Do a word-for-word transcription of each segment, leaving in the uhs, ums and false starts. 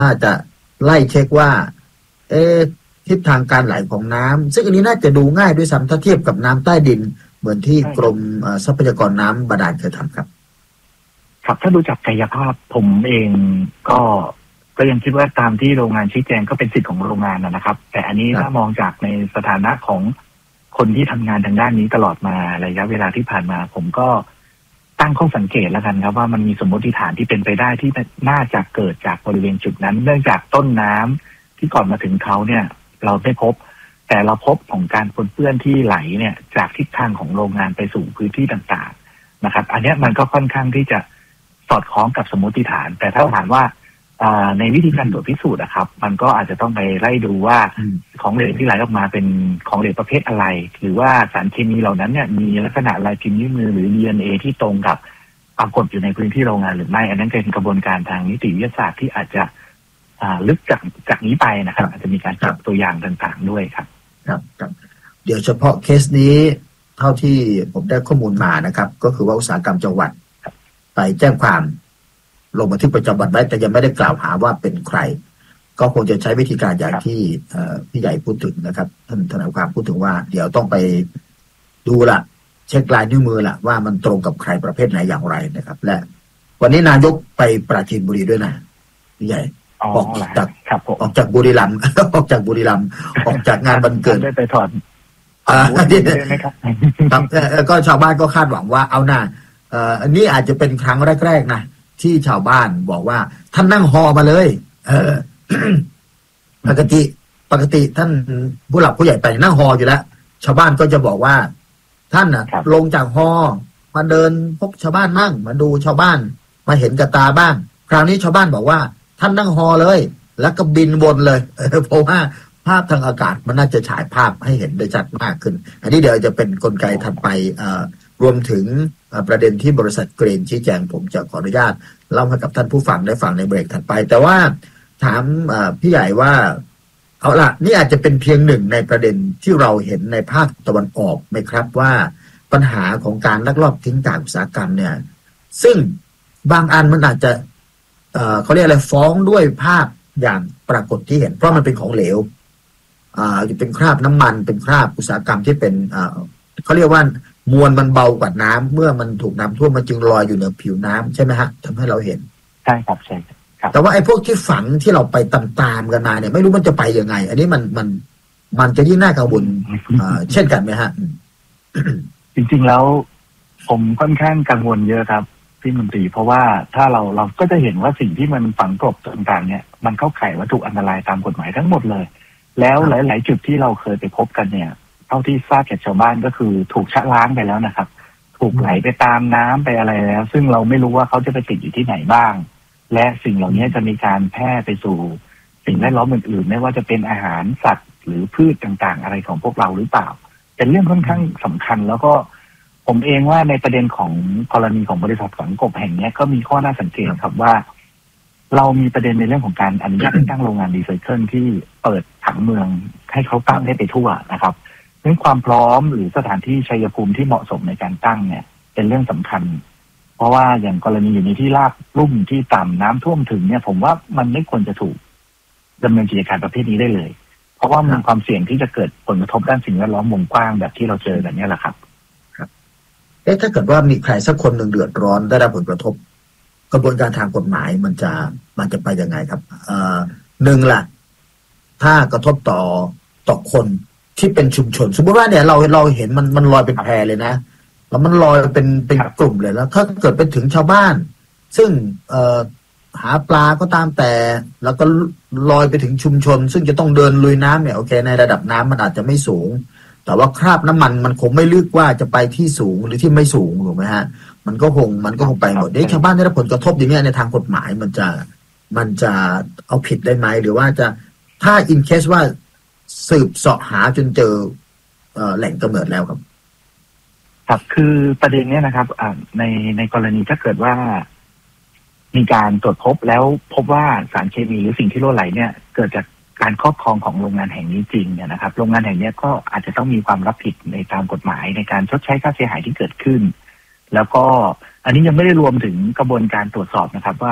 น่าจะไล่เช็คว่าเอ๊ะทิศทางการไหลของน้ำซึ่งอันนี้น่าจะดูง่ายด้วยซ้ำถ้าเทียบกับน้ำใต้ดินเหมือนที่กรมทรัพยากรน้ำบาดาลเคยทำครับครับถ้าดูจากกายภาพผมเองก็ก็ยังคิดว่าตามที่โรงงานชี้แจงก็เป็นสิทธิ์ของโรงงานนะครับแต่อันนี้ถ้ามองจากในสถานะของคนที่ทำงานทางด้านนี้ตลอดมาระยะเวลาที่ผ่านมาผมก็ตั้งข้อสังเกตแล้วกันครับว่ามันมีสมมติฐานที่เป็นไปได้ที่น่าจะเกิดจากบริเวณจุดนั้นเนื่องจากต้นน้ำที่ก่อนมาถึงเขาเนี่ยเราไม่พบแต่เราพบของการปนเปื้อนที่ไหลเนี่ยจากทิศทางของโรงงานไปสู่พื้นที่ต่างๆนะครับอันนี้มันก็ค่อนข้างที่จะสอดคล้องกับสมมติฐานแต่ถ้าถามว่าในวิธีการตรวจพิสูจน์นะครับมันก็อาจจะต้องไปไล่ดูว่าของเหลวที่ไหลออกมาเป็นของเหลวประเภทอะไรหรือว่าสารเคมีเหล่านั้นเนี่ยมีลักษณะลายพิมพ์นิ้วมือหรือ ดี เอ็น เอ ที่ตรงกับปรากฏอยู่ในพื้นที่โรงงานหรือไม่อันนั้นเป็นกระบวนการทางนิติวิทยาศาสตร์ที่อาจจะลึกจากจากนี้ไปนะครับอาจจะมีการจับตัวอย่างต่างๆด้วยครับครับครับเดี๋ยวเฉพาะเคสนี้เท่าที่ผมได้ข้อมูลมานะครับก็คือว่าอุตสาหกรรมจังหวัดไปแจ้งความลงบันทึกประจำวันไว้แต่ยังไม่ได้กล่าวหาว่าเป็นใครก็คงจะใช้วิธีการอย่างที่พี่ใหญ่พูดถึงนะครับท่านทนายความพูดถึงว่าเดี๋ยวต้องไปดูละเช็คลายนิ้วมือละว่ามันตรงกับใครประเภทไหนอย่างไรนะครับและวันนี้นายกไปปราจีนบุรีด้วยนะพี่ใหญ่ออกจากออกจากบุรีรัมย์ออกจากบุรีรัมย์ออกจากงานวันเกิดได้ไปถอดอ่าครับก็ชาวบ้านก็คาดหวังว่าเอาหน้าเอ่ออันนี้อาจจะเป็นครั้งแรกๆนะที่ชาวบ้านบอกว่าท่านนั่งฮอมาเลยเออ ปกติปกติท่านผู้หลักผู้ใหญ่ไปนั่งฮออยู่แล้วชาวบ้านก็จะบอกว่าท่านน่ะลงจากฮอมาเดินพบชาวบ้านมั่งมาดูชาวบ้านมาเห็นกับตาบ้างคราวนี้ชาวบ้านบอกว่าท่านนั่งฮอเลยแล้วก็บินบนเลยเพราะว่าภาพทางอากาศมันน่าจะฉายภาพให้เห็นได้ชัดมากขึ้นอันนี้เดี๋ยวจะเป็นกลไกถัดไปรวมถึงประเด็นที่บริษัทเกรนชี้แจงผมจะขออนุญาตเล่าให้กับท่านผู้ฟังได้ฟังในเบรกถัดไปแต่ว่าถามพี่ใหญ่ว่าเอาล่ะนี่อาจจะเป็นเพียงหนึ่งในประเด็นที่เราเห็นในภาคตะวันออกไหมครับว่าปัญหาของการลักลอบทิ้งกากอุตสาหกรรมเนี่ยซึ่งบางอันมันอาจจะเอ่อเขาเรียกอะไรฟ้องด้วยภาพอย่างปรากฏที่เห็นเพราะมันเป็นของเหลวอ่าเป็นคราบน้ำมันเป็นคราบอุตสาหกรรมที่เป็นอ่าเขาเรียกว่ามวลมันเบากว่าน้ำเมื่อมันถูกน้ำท่วมมันจึงลอยอยู่เหนือผิวน้ำใช่ไหมฮะทำให้เราเห็นใช่ครับใช่ครับแต่ว่าไอ้พวกที่ฝังที่เราไปตามๆกันมาเนี่ยไม่รู้มันจะไปยังไงอันนี้มันมันมันจะยิ่งน่ากังวลอ่าเช่นกันไหมฮะจริงๆแล้วผมค่อนข้างกังวลเยอะครับพี่มนตรีเพราะว่าถ้าเราเราก็จะเห็นว่าสิ่งที่มันฝังกลบต่างๆเนี่ยมันเข้าข่ายวัตถุอันตรายตามกฎหมายทั้งหมดเลยแล้วหลายๆจุดที่เราเคยไปพบกันเนี่ยเท่าที่ทราบจากชาวบ้านก็คือถูกชะล้างไปแล้วนะครับถูกไหลไปตามน้ำไปอะไรแล้วซึ่งเราไม่รู้ว่าเขาจะไปติดอยู่ที่ไหนบ้างและสิ่งเหล่านี้จะมีการแพร่ไปสู่สิ่งแวดล้อมอื่นๆไม่ว่าจะเป็นอาหารสัตว์หรือพืชต่างๆอะไรของพวกเราหรือเปล่าเป็นเรื่องค่อนข้างสำคัญแล้วก็ผมเองว่าในประเด็นของกรณีของบริษัทฝังกลบแห่งนี้ก็มีข้อน่าสังเกตครับว่าเรามีประเด็นในเรื่องของการอนุญาตให้ตั้งโรงงานรีไซเคิลที่เปิดผังเมืองให้เขาตั้งได้ไปทั่วนะครับเรื่องความพร้อมหรือสถานที่ชัยภูมิที่เหมาะสมในการตั้งเนี่ยเป็นเรื่องสำคัญเพราะว่าอย่างกรณีอยู่ในที่ราบลุ่มที่ต่ำน้ำท่วมถึงเนี่ยผมว่ามันไม่ควรจะถูกดำเนินกิจการประเภทนี้ได้เลยเพราะว่ามันความเสี่ยงที่จะเกิดผลกระทบด้านสิ่งแวดล้อมวงกว้างแบบที่เราเจอแบบนี้แหละครับเอ๊ะถ้าเกิดว่ามีใครสักคนหนึ่งเดือดร้อนได้รับผลกระทบกระบวนการทางกฎหมายมันจะมันจะไปยังไงครับเอ่อหนึ่งล่ะถ้ากระทบต่อต่อคนที่เป็นชุมชนสมมติว่าเนี่ยเราเราเห็นมันมันลอยเป็นแพเลยนะแล้วมันลอยเป็นเป็นกลุ่มเลยแล้วถ้าเกิดไปถึงชาวบ้านซึ่งเอ่อหาปลาก็ตามแต่แล้วก็ลอยไปถึงชุมชนซึ่งจะต้องเดินลุยน้ำเนี่ยโอเคในระดับน้ำมันอาจจะไม่สูงแต่ว่าคราบน้ำมันมันคงไม่ลึกว่าจะไปที่สูงหรือที่ไม่สูงถูกไหมฮะมันก็คงมันก็คงไปหมดนี่ชาวบ้านได้รับผลกระทบอย่างนี้ในทางกฎหมายมันจะมันจะเอาผิดได้ไหมหรือว่าจะถ้าอินเคสว่าสืบเสาะหาจนเจอแหล่งกำเนิดแล้วครับครับคือประเด็นนี้นะครับในในกรณีถ้าเกิดว่ามีการตรวจพบแล้วพบว่าสารเคมีหรือสิ่งที่รั่วไหลเนี่ยเกิดจากการครอบครองของโรงงานแห่งนี้จริงเนี่ยนะครับโรงงานแห่งนี้ก็อาจจะต้องมีความรับผิดในตามกฎหมายในการชดใช้ค่าเสียหายที่เกิดขึ้นแล้วก็อันนี้ยังไม่ได้รวมถึงกระบวนการตรวจสอบนะครับว่า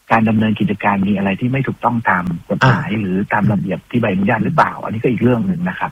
การดำเนินกิจการมีอะไรที่ไม่ถูกต้องตามกฎหมายหรือตามระเบียบที่ใบอนุญาตหรือเปล่าอันนี้ก็อีกเรื่องหนึ่งนะครับ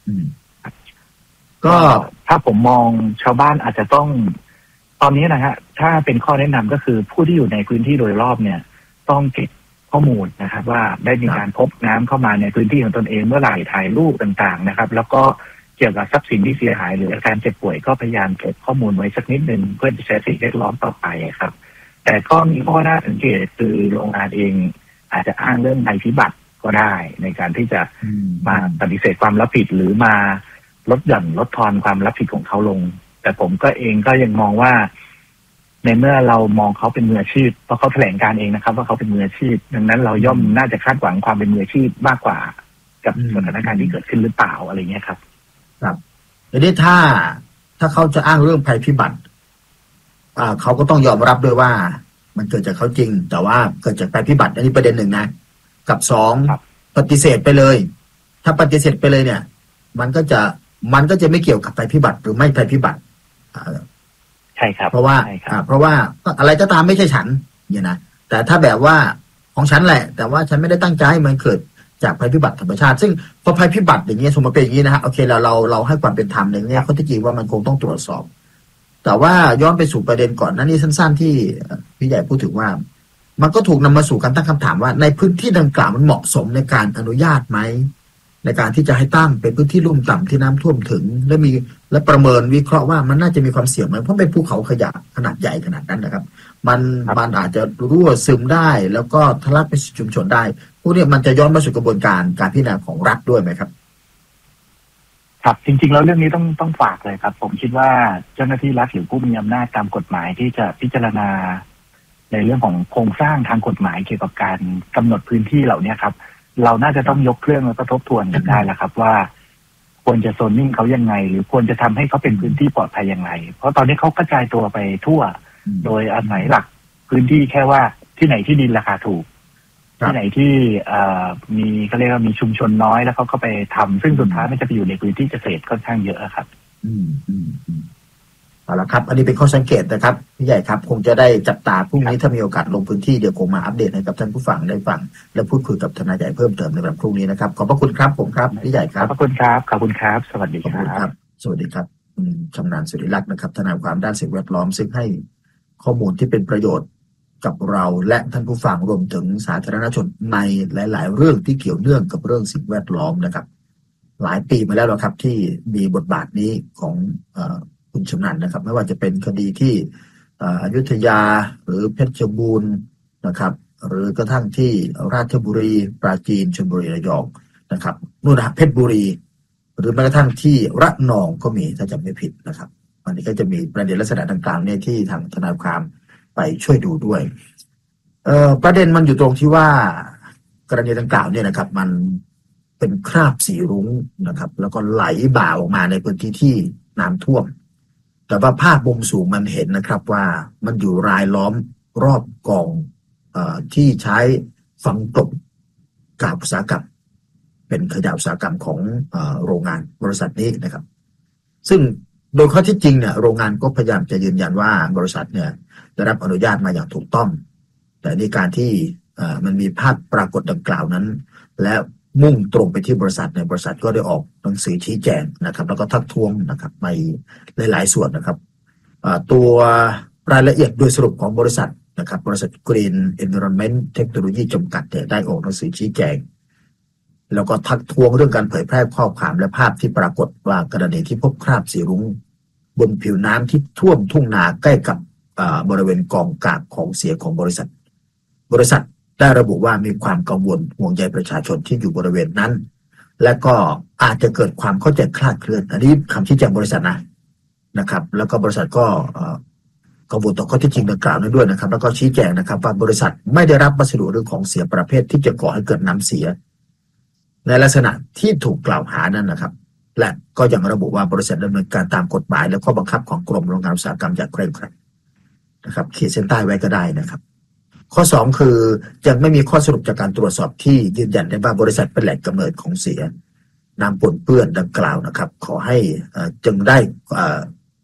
ก็ถ้าผมมองชาวบ้านอาจจะต้องตอนนี้นะฮะถ้าเป็นข้อแนะนำก็คือผู้ที่อยู่ในพื้นที่โดยรอบเนี่ยต้องเก็บข้อมูลนะครับว่าได้มีการพบน้ำเข้ามาในพื้นที่ของตนเองเมื่อไหร่ถ่ายรูปต่างๆนะครับแล้วก็เกี่ยวกับทรัพย์สินที่เสียหายหรืออาการเจ็บป่วยก็พยายามเก็บข้อมูลไว้สักนิดหนึ่งเพื่อจะใช้สิ่งแวดล้อมต่อไปครับแต่ก็มีข้อน่าสังเกตคือโรงงานเองอาจจะอ้างเรื่องภัยพิบัติก็ได้ในการที่จะมาปฏิเสธความรับผิดหรือมาลดหย่อนลดทอนความรับผิดของเขาลงแต่ผมก็เองก็ยังมองว่าในเมื่อเรามองเขาเป็นมืออาชีพเพราะเขาแถลงการเองนะครับว่าเขาเป็นมืออาชีพดังนั้นเราย่อมน่าจะคาดหวังความเป็นมืออาชีพมากกว่ากับสถานการณ์ที่เกิดขึ้นหรือเปล่าอะไรเงี้ยครับครับทีนี้ถ้าถ้าเขาจะอ้างเรื่องภัยพิบัติอ่าเขาก็ต้องยอมรับด้วยว่ามันเกิดจากเขาจริงแต่ว่าเกิดจากภัยพิบัติอันนี้ประเด็นหนึ่งนะกับสองปฏิเสธไปเลยถ้าปฏิเสธไปเลยเนี่ยมันก็จะมันก็จะไม่เกี่ยวกับภัยพิบัติหรือไม่ภัยพิบัติใช่ครับเพราะว่าเพราะว่าอะไรก็ตามไม่ใช่ฉันเนี่ยนะแต่ถ้าแบบว่าของฉันแหละแต่ว่าฉันไม่ได้ตั้งใจให้มันเกิดจากภัยพิบัติธรรมชาติซึ่งพอภัยพิบัติอย่างเงี้ยสมมติเป็นอย่างนี้นะฮะโอเคเราเราเราให้ความเป็นธรรมในเนี้ยเขาที่จริงว่ามันคงต้องตรวจสอบแต่ว่าย้อนไปสู่ประเด็นก่อนนั้นนี่สั้นๆที่พี่ใหญ่พูดถึงว่ามันก็ถูกนำมาสู่การตั้งคำถามว่าในพื้นที่ดังกล่าวมันเหมาะสมในการอนุญาตไหมในการที่จะให้ตั้งเป็นพื้นที่ลุ่มต่ำที่น้ำท่วมถึงและมีและประเมินวิเคราะห์ว่ามันน่าจะมีความเสี่ยงไหมเพราะเป็นภูเขาขยะขนาดใหญ่ขนาดนั้นนะครับมันมันอาจจะรั่วซึมได้แล้วก็ทะลักไปสู่ชุมชนได้พวกนี้มันจะย้อนมาสู่กระบวนการการพิจารณาของรัฐด้วยไหมครับครับจริงๆแล้วเรื่องนี้ต้องต้องฝากเลยครับผมคิดว่าเจ้าหน้าที่รัฐหรือผู้มีอำนาจตามกฎหมายที่จะพิจารณาในเรื่องของโครงสร้างทางกฎหมายเกี่ยวกับการกำหนดพื้นที่เหล่านี้ครับเราน่าจะต้องยกเครื่องแล้วก็ทบทวนกันได้แล้วครับว่าควรจะโซนนิ่งเขายังไงหรือควรจะทำให้เขาเป็นพื้นที่ปลอดภัยยังไงเพราะตอนนี้เขากระจายตัวไปทั่วโดยอาศัยหลักพื้นที่แค่ว่าที่ไหนที่ดินราคาถูกที่ไหนที่มีเขาเรียกว่ามีชุมชนน้อยแล้วเขาก็ไปทำซึ่งสุดท้ายมันจะไปอยู่ในพื้นที่เกษตรค่อนข้างเยอะครับอืมอืมอืมเอาละครับอันนี้เป็นข้อสังเกตนะครับพี่ใหญ่ครับคงจะได้จับตาพรุ่งนี้ถ้ามีโอกาสลงพื้นที่เดี๋ยวคงมาอัปเดตให้กับท่านผู้ฟังได้ฟังและพูดคุยกับทนายใหญ่เพิ่มเติมในวันพรุ่งนี้นะครับขอบพระคุณครับผมครับพี่ใหญ่ครับขอบคุณครับขอบคุณครับสวัสดีครับสวัสดีครับคุณชำนาญสุริลักษณ์นะครับทนายความด้านสิ่งแวดล้อมซึ่งให้ข้อมูลที่เป็นประโยชน์กับเราและท่านผู้ฟังรวมถึงสาธารณชนในหลายๆเรื่องที่เกี่ยวเนื่องกับเรื่องสิ่งแวดล้อมนะครับหลายปีมาแล้วครับที่มีบทบาทนี้ของคุณชำนาญนะครับไม่ว่าจะเป็นคดีที่อยุธยาหรือเพชรบูรณ์นะครับหรือกระทั่งที่ราชบุรีปราจีนชลบุรีระยองนะครับนู่นนะเพชรบุรีหรือแม้กระทั่งที่ระนองก็มีถ้าจำไม่ผิดนะครับอันนี้ก็จะมีประเด็นลักษณะต่างๆเนี่ยที่ทางทนายความไปช่วยดูด้วยเอ่อประเด็นมันอยู่ตรงที่ว่ากรณีดังกล่าวเนี่ยนะครับมันเป็นคราบสีรุ้งนะครับแล้วก็ไหลบ่าออกมาในพื้นที่ที่น้ำท่วมแต่ว่าภาพมุมสูงมันเห็นนะครับว่ามันอยู่รายล้อมรอบกองเอ่อที่ใช้ฝังกลบกากอุตสาหกรรมเป็นขยะอุตสาหกรรมของเอ่อโรงงานบริษัทนี้นะครับซึ่งโดยข้อที่จริงเนี่ยโรงงานก็พยายามจะยืนยันว่าบริษัทเนี่ยได้รับอนุญาตมาอย่างถูกต้องแต่ในการที่มันมีภาพปรากฏดังกล่าวนั้นและมุ่งตรงไปที่บริษัทในบริษัทก็ได้ออกหนังสือชี้แจงนะครับแล้วก็ทักท้วงนะครับในหลายๆส่วนนะครับตัวรายละเอียดโดยสรุปของบริษัทนะครับบริษัท Green Environment Technology จำกัดได้ออกหนังสือชี้แจงแล้วก็ทักท้วงเรื่องการเผยแพร่ข้อความและภาพที่ปรากฏว่ากรณีที่พบคราบสีรุ้งบนผิวน้ำที่ท่วมทุ่งนาใกล้กับบริเวณกองกากของเสียของบริษัทบริษัทได้ระบุว่ามีความกังวลห่วงใยประชาชนที่อยู่บริเวณนั้นและก็อาจจะเกิดความเข้าใจคลาดเคลื่อนอันนี้คำชี้แจงบริษัทนะนะครับแล้วก็บริษัทก็กังวลต่อข้อเท็จจริงดังกล่าวนั้นด้วยนะครับแล้วก็ชี้แจงนะครับว่าบริษัทไม่ได้รับวัสดุหรือของเสียประเภทที่จะก่อให้เกิดน้ำเสียในลักษณะที่ถูกกล่าวหานั้นนะครับและก็ยังระบุว่าบริษัทดำเนินการตามกฎหมายและข้อบังคับของกรมโรงงานอุตสาหกรรมอย่างเคร่งครัดนะครับขีดเส้นใต้ไว้ก็ได้นะครับข้อสองคือยังไม่มีข้อสรุปจากการตรวจสอบที่ยืนยันได้ว่าบริษัทเป็นแหล่งกำเนิดของเสียน้ำปนเปื้อนดังกล่าวนะครับขอให้จึงได้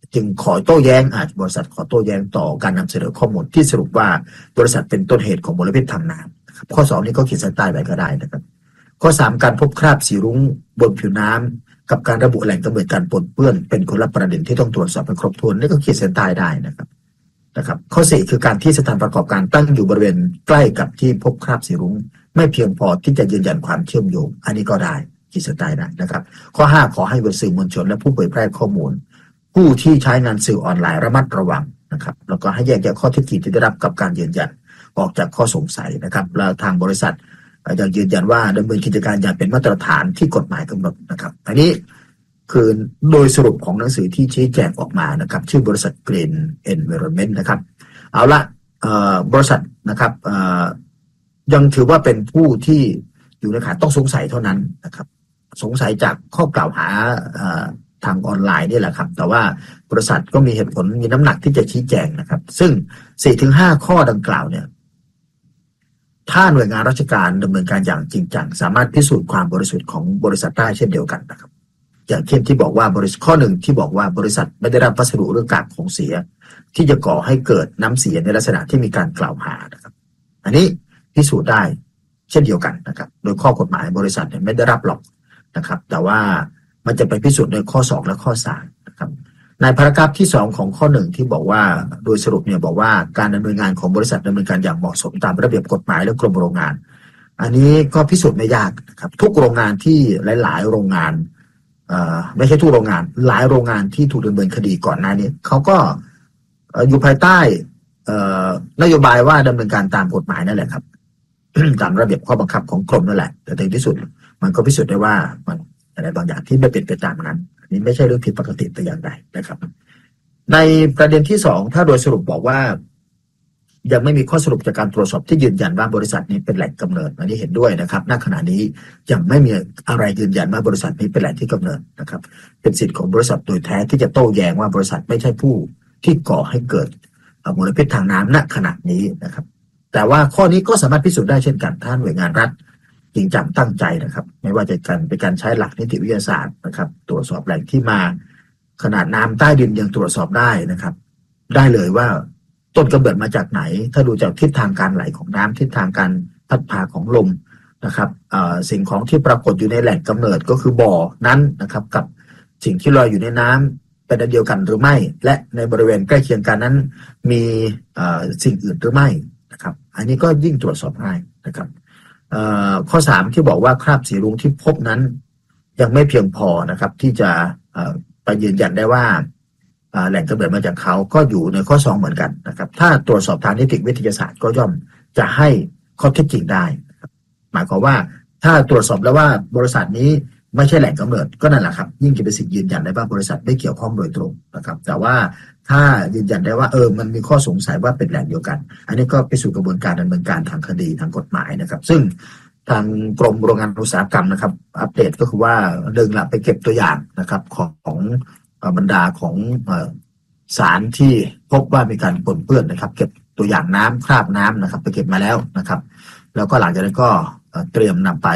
จึงขอโต้แย้งอาจบริษัทขอโต้แย้งต่อการนำเสนอข้อมูลที่สรุปว่าบริษัทเป็นต้นเหตุของมลพิษทางน้ำข้อสองนี้ก็ขีดเส้นใต้ไว้ก็ได้นะครับข้อสามการพบคราบสีรุ้งบนผิวน้ำกับการระบุแหล่งกำเนิดการปนเปื้อนเป็นคนละประเด็นที่ต้องตรวจสอบให้ครบถ้วนนี่ก็ขีดเส้นใต้ได้นะครับนะครับข้อสี่คือการที่สถานประกอบการตั้งอยู่บริเวณใกล้กับที่พบคราบสีรุ้งไม่เพียงพอที่จะยืนยันความเชื่อมโยงอันนี้ก็ได้ขีดเส้นใต้ได้นะครับข้อห้าขอให้สื่อมวลชนและผู้เผยแพร่ข้อมูลผู้ที่ใช้งานสื่อออนไลน์ระมัดระวังนะครับแล้วก็ให้แยกแยะข้อเท็จจริงที่ได้รับกับการยืนยันออกจากข้อสงสัยนะครับแล้วทางบริษัทยังยืนยันว่าดำเนินกิจการอย่างเป็นมาตรฐานที่กฎหมายกำหนดนะครับอันนี้คือโดยสรุปของหนังสือที่ชี้แจงออกมานะครับชื่อบริษัท Green Environment นะครับเอาละบริษัทนะครับยังถือว่าเป็นผู้ที่อยู่ในข่ายต้องสงสัยเท่านั้นนะครับสงสัยจากข้อกล่าวหาทางออนไลน์นี่แหละครับแต่ว่าบริษัทก็มีเหตุผลมีน้ำหนักที่จะชี้แจงนะครับซึ่ง สี่ถึงห้า ข้อดังกล่าวเนี่ยถ้าหน่วยงานราชการดำเนินการอย่างจริงจังสามารถพิสูจน์ความบริสุทธิ์ของบริษัทได้เช่นเดียวกันนะครับอย่างเช่นที่บอกว่าบริษัทข้อหนึ่งที่บอกว่าบริษัทไม่ได้รับพัสดุเรื่องกากของเสียที่จะก่อให้เกิดน้ำเสียในลักษณะที่มีการกล่าวหานะครับอันนี้พิสูจน์ได้เช่นเดียวกันนะครับโดยข้อกฎหมายบริษัทเนี่ยไม่ได้รับหรอกนะครับแต่ว่ามันจะไปพิสูจน์ในข้อสองและข้อสามนะครับในพารากราฟที่สองของข้อหนึ่งที่บอกว่าโดยสรุปเนี่ยบอกว่าการดำเนินงานของบริษัทดำเนินการอย่างเหมาะสมตามระเบียบกฎหมายและกรมโรงงานอันนี้ก็พิสูจน์ไม่ยากนะครับทุกโรงงานที่หลายๆโรงงานไม่ใช่ทุกโรงงานหลายโรงงานที่ถูกดำเนินคดีก่อนหน้านี้เขาก็อยู่ภายใต้นโยบายว่าดำเนินการตามกฎหมายนั่นแหละครับ ตามระเบียบข้อบังคับของกรมนั่นแหละแต่ในที่สุดมันก็พิสูจน์ได้ว่ามันอะไรบางอย่างที่ไม่เป็นไปตามนั้นอันนี้ไม่ใช่เรื่องผิดปกติแต่อย่างใดนะครับในประเด็นที่สองถ้าโดยสรุปบอกว่ายังไม่มีข้อสรุปจากการตรวจสอบที่ยืนยันว่าบริษัทนี้เป็นแหล่งกำเนิดอันนี้เห็นด้วยนะครับณขณะนี้ยังไม่มีอะไรยืนยันว่าบริษัทนี้เป็นแหล่งที่กำเนิดนะครับเป็นสิทธิ์ของบริษัทโดยแท้ที่จะโต้แย้งว่าบริษัทไม่ใช่ผู้ที่ก่อให้เกิดมลพิษทางน้ำณขณะนี้นะครับแต่ว่าข้อนี้ก็สามารถพิสูจน์ได้เช่นกันถ้าหน่วยงานรัฐจริงจังตั้งใจนะครับไม่ว่าจะการเป็นการใช้หลักนิติวิทยาศาสตร์นะครับตรวจสอบแหล่งที่มาขนาดน้ำใต้ดินยังตรวจสอบได้นะครับได้เลยว่าต้นกำเนิดมาจากไหนถ้าดูจากทิศทางการไหลของน้ำทิศทางการพัดพาของลมนะครับสิ่งของที่ปรากฏอยู่ในแหล่งกำเนิดก็คือบ่อนั้นนะครับกับสิ่งที่ลอยอยู่ในน้ำเป็นอันเดียวกันหรือไม่และในบริเวณใกล้เคียงกันนั้นมีสิ่งอื่นหรือไม่นะครับอันนี้ก็ยิ่งตรวจสอบง่ายนะครับข้อสามที่บอกว่าคราบสีรุ้งที่พบนั้นยังไม่เพียงพอนะครับที่จะไปยืนยันได้ว่าแหล่งกำเนิดมาจากเขาก็อยู่ในข้อสองเหมือนกันนะครับถ้าตรวจสอบทางนิติวิทยาศาสตร์ก็ย่อมจะให้ข้อเท็จจริงได้หมายความว่าถ้าตรวจสอบแล้วว่าบริษัทนี้ไม่ใช่แหล่งกำเนิดก็นั่นแหละครับยิ่งจะเป็นสิ่งยืนยันได้ว่าบริษัทไม่เกี่ยวข้องโดยตรงนะครับแต่ว่าถ้ายืนยันได้ว่าเออมันมีข้อสงสัยว่าเป็นแหล่งเดียวกันอันนี้ก็ไปสู่กระบวนการดำเนินการทางคดีทางกฎหมายนะครับซึ่งทางกรมโรงงานอุตสาหกรรมนะครับอัปเดตก็คือว่าเดินละไปเก็บตัวอย่างนะครับของบรรดาของสารที่พบว่ามีการปนเปื้อนนะครับเก็บตัวอย่างน้ำคราบน้ำนะครับไปเก็บมาแล้วนะครับแล้วก็หลังจากนั้นก็เตรียมนำไป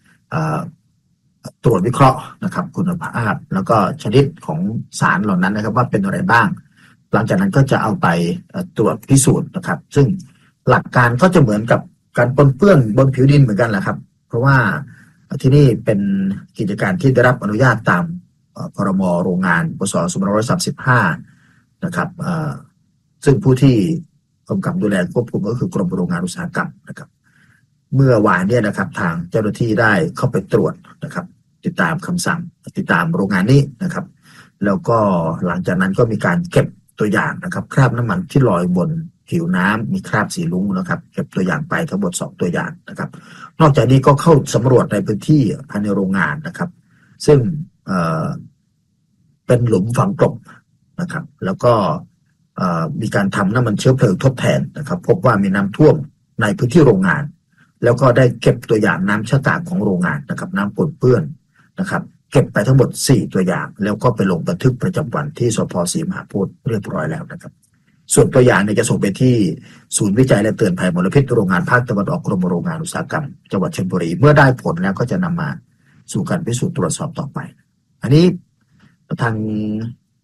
ตรวจวิเคราะห์นะครับคุณภาพแล้วก็ชนิดของสารเหล่านั้นนะครับว่าเป็นอะไรบ้างหลังจากนั้นก็จะเอาไปตรวจพิสูจน์นะครับซึ่งหลักการก็จะเหมือนกับการปนเปื้อนบนผิวดินเหมือนกันแหละครับเพราะว่าที่นี่เป็นกิจการที่ได้รับอนุญาตตามพรบโรงงานพ.ศ. สองพันห้าร้อยสามสิบห้านะครับซึ่งผู้ที่กำกับดูแลควบคุมก็คือกรมโรงงานอุตสาหกรรมนะครับเมื่อวานเนี่ยนะครับทางเจ้าหน้าที่ได้เข้าไปตรวจนะครับติดตามคำสั่งติดตามโรงงานนี้นะครับแล้วก็หลังจากนั้นก็มีการเก็บตัวอย่างนะครับคราบน้ำมันที่ลอยบนผิวน้ำมีคราบสีรุ้งนะครับเก็บตัวอย่างไปทั้งหมดสองตัวอย่างนะครับนอกจากนี้ก็เข้าสำรวจในพื้นที่ภายในโรงงานนะครับซึ่งเอ่อเป็นหลุมฝังกลบนะครับแล้วก็มีการทำน้ำมันเชื้อเพลิงทดแทนนะครับพบว่ามีน้ำท่วมในพื้นที่โรงงานแล้วก็ได้เก็บตัวอย่างน้ำชะตาของโรงงานนะครับน้ำปนเปื้อนนะครับเก็บไปทั้งหมดสี่ตัวอย่างแล้วก็ไปลงบันทึกประจำวันที่สภ.ศรีมหาโพธิ์เรียบร้อยแล้วนะครับส่วนตัวอย่างเนี่ยจะส่งไปที่ศูนย์วิจัยและเตือนภัยมลพิษโรงงานภาคตะวันออกกรมโรงงานอุตสาหกรรมจังหวัดชลบุรีเมื่อได้ผลแล้วก็จะนำมาสู่การพิสูจน์ตรวจสอบต่อไปอันนี้ทาง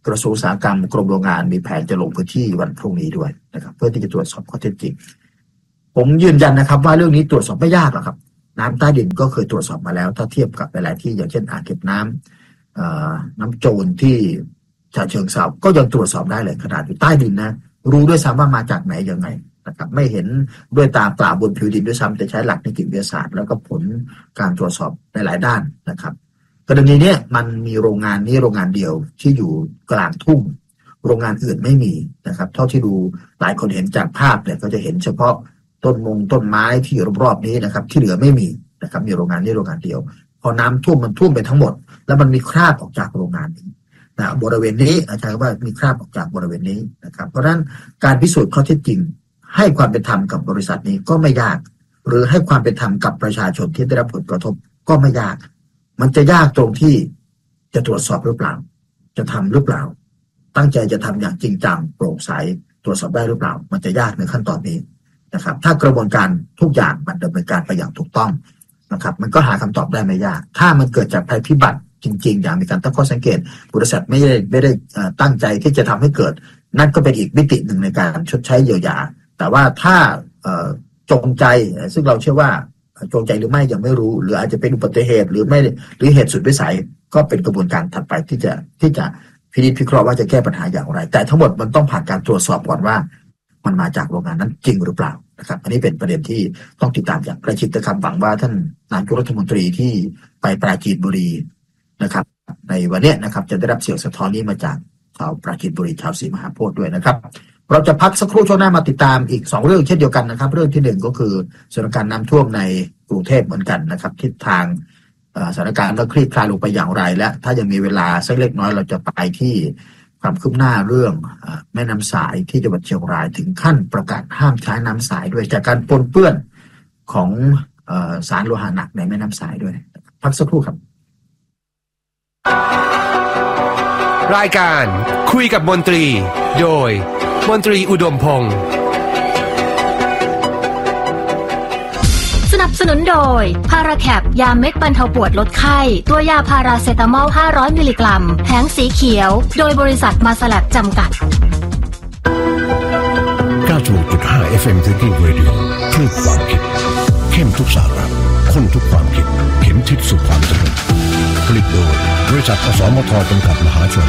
กระทรวงอุตสาหกรรมกรมโรงงานมีแผนจะลงพื้นที่วันพรุ่งนี้ด้วยนะครับเพื่อที่จะตรวจสอบข้อเท็จจริงผมยืนยันนะครับว่าเรื่องนี้ตรวจสอบไม่ยากหรอกครับน้ำใต้ดินก็เคยตรวจสอบมาแล้วถ้าเทียบกับหลายๆที่อย่างเช่นอ่างเก็บน้ำน้ำโจรที่ฉะเชิงเทราก็ยังตรวจสอบได้เลยขนาดอยู่ใต้ดินนะรู้ด้วยซ้ำว่ามาจากไหนยังไงนะครับไม่เห็นด้วยตาเปล่าบนผิวดินด้วยซ้ำแต่ใช้หลักนิติวิทยาศาสตร์แล้วก็ผลการตรวจสอบในหลายด้านนะครับกรณีนี้มันมีโรงงานนี้โรงงานเดียวที่อยู่กลางทุ่งโรงงานอื่นไม่มีนะครับเท่าที่ดูหลายคนเห็นจากภาพเนี่ยก็จะเห็นเฉพาะต้นมงต้นไม้ที่รอบๆนี้นะครับที่เหลือไม่มีนะครับมีโรงงานนี้โรงงานเดียวพอน้ำท่วมมันท่วมไปทั้งหมดแล้วมันมีคราบออกจากโรงงานนี้นะบริเวณนี้อาจารย์ว่ามีคราบออกจากบริเวณนี้นะครับเพราะฉะนั้นการพิสูจน์ข้อเท็จจริงให้ความเป็นธรรมกับบริษัทนี้ก็ไม่ยากหรือให้ความเป็นธรรมกับประชาชนที่ได้รับผลกระทบก็ไม่ยากมันจะยากตรงที่จะตรวจสอบหรือเปล่าจะทำหรือเปล่าตั้งใจจะทำอย่างจริงจังโปร่งใสตรวจสอบได้หรือเปล่ามันจะยากในขั้นตอนนี้นะครับถ้ากระบวนการทุกอย่างมันดำเนินการไปอย่างถูกต้องนะครับมันก็หาคำตอบได้ไม่ยากถ้ามันเกิดจากภัยพิบัติจริงๆอย่างมีการตั้งข้อสังเกตบริษัทไม่ได้ไม่ได้ตั้งใจที่จะทำให้เกิดนั่นก็เป็นอีกมิติหนึ่งในการชดใช้เยียวยาแต่ว่าถ้าจงใจซึ่งเราเชื่อว่าจงใจหรือไม่ยังไม่รู้หรืออาจจะเป็นอุบัติเหตุหรือไม่หรือเหตุสุดวิสัยก็เป็นกระบวนการถัดไปที่จะที่จะพินิจพิเคราะห์ว่าจะแก้ปัญหาอย่างไรแต่ทั้งหมดมันต้องผ่านการตรวจสอบก่อนว่ามันมาจากโรงงานนั้นจริงหรือเปล่านะครับอันนี้เป็นประเด็นที่ต้องติดตามอย่างใกล้ชิดนะครับหวังว่าท่านนายกรัฐมนตรีที่ไปปราจีนบุรีนะครับในวันนี้นะครับจะได้รับเสียงสะท้อนนี้มาจากชาวปราจีนบุรีชาวศรีมหาโพธิ์ด้วยนะครับเราจะพักสักครู่ช่วงหน้ามาติดตามอีกสองเรื่องเช่นเดียวกันนะครับเรื่องที่หนึ่งก็คือสถานการณ์น้ำท่วมในกรุงเทพเหมือนกันนะครับทิศทางสถานการณ์ก็คลี่คลายลงไปอย่างไรและถ้ายังมีเวลาสักเล็กน้อยเราจะไปที่ความคืบหน้าเรื่องแม่น้ำสายที่จังหวัดเชียงรายถึงขั้นประกาศห้ามใช้น้ำสายด้วยจากการปนเปื้อนของสารโลหะหนักในแม่น้ำสายด้วยพักสักครู่ครับรายการคุยกับมนตรีโดยมนตรีอุดมพงษ์สนับสนุนโดยพาราแคปยาเม็ดบรรเทาปวดลดไข้ตัวยาพาราเซตามอลห้าร้อยมิลลิกรัมแผงสีเขียวโดยบริษัทมาสแลบจำกัดเก้าสิบหกจุดห้า เอฟ เอ็ม Thinking Radio คลื่นความคิดเข้มทุกสาระข้นทุกความคิดเข็มทิศสู่ความเจริญผลิตโดยบริษัทอสมทจำกัดมหาชน